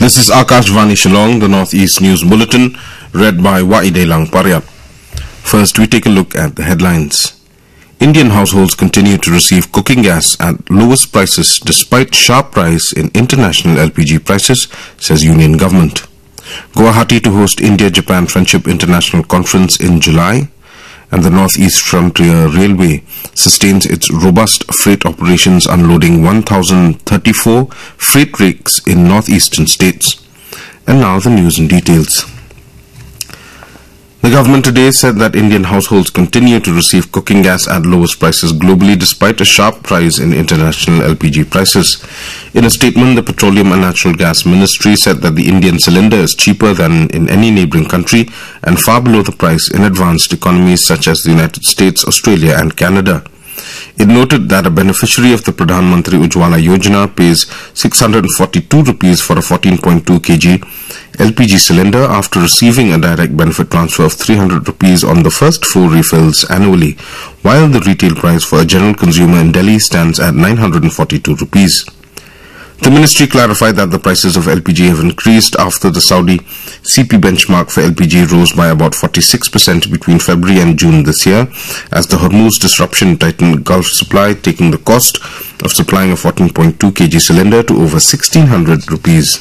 This is Akashvani Shillong, the Northeast News Bulletin, read by Waidelang Paryap. First, we take a look at the headlines. Indian households continue to receive cooking gas at lowest prices despite sharp rise in international LPG prices, says Union Government. Guwahati to host India-Japan Friendship International Conference in July, and the Northeast Frontier Railway sustains its robust freight operations, unloading 1,034 freight rakes in northeastern states. And now the news in details. The government today said that Indian households continue to receive cooking gas at lowest prices globally despite a sharp rise in international LPG prices. In a statement, the Petroleum and Natural Gas Ministry said that the Indian cylinder is cheaper than in any neighbouring country and far below the price in advanced economies such as the United States, Australia and Canada. It noted that a beneficiary of the Pradhan Mantri Ujjwala Yojana pays 642 rupees for a 14.2 kg LPG cylinder after receiving a direct benefit transfer of 300 rupees on the first 4 refills annually, while the retail price for a general consumer in Delhi stands at 942 rupees. The ministry clarified that the prices of LPG have increased after the Saudi CP benchmark for LPG rose by about 46% between February and June this year, as the Hormuz disruption tightened Gulf supply, taking the cost of supplying a 14.2 kg cylinder to over 1,600 rupees.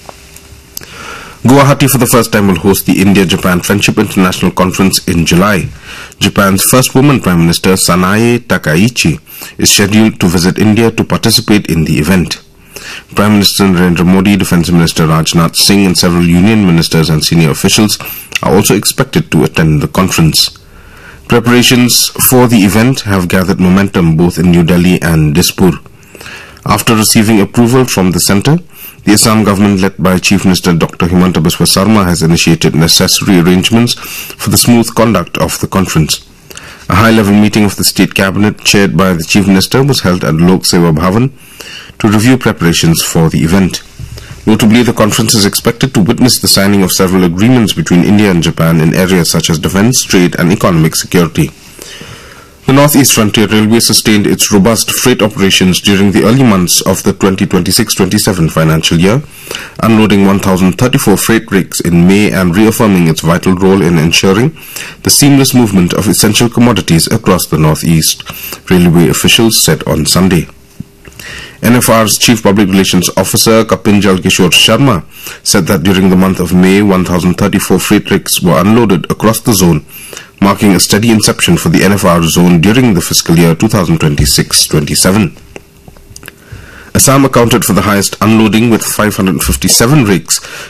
Guwahati for the first time will host the India-Japan Friendship International Conference in July. Japan's first woman Prime Minister, Sanae Takaichi, is scheduled to visit India to participate in the event. Prime Minister Narendra Modi, Defence Minister Rajnath Singh and several union ministers and senior officials are also expected to attend the conference. Preparations for the event have gathered momentum both in New Delhi and Dispur. After receiving approval from the centre, the Assam government led by Chief Minister Dr. Himanta Biswa Sarma has initiated necessary arrangements for the smooth conduct of the conference. A high-level meeting of the State Cabinet chaired by the Chief Minister was held at Lok Seva Bhavan to review preparations for the event. Notably, the conference is expected to witness the signing of several agreements between India and Japan in areas such as defence, trade and economic security. The Northeast Frontier Railway sustained its robust freight operations during the early months of the 2026-27 financial year, unloading 1,034 freight rakes in May and reaffirming its vital role in ensuring the seamless movement of essential commodities across the Northeast, railway officials said on Sunday. NFR's Chief Public Relations Officer Kapinjal Kishore Sharma said that during the month of May, 1,034 freight rakes were unloaded across the zone, marking a steady inception for the NFR zone during the fiscal year 2026-27. Assam accounted for the highest unloading with 557 rakes,